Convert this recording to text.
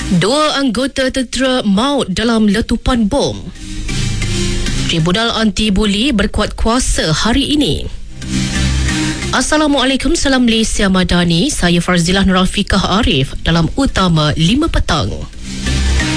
Dua anggota tentera maut dalam letupan bom. Tribunal Anti-Buli berkuat kuasa hari ini. Assalamualaikum, salam Malaysia Madani. Saya Farzilah Nurul Fikah Arif dalam Utama 5 petang.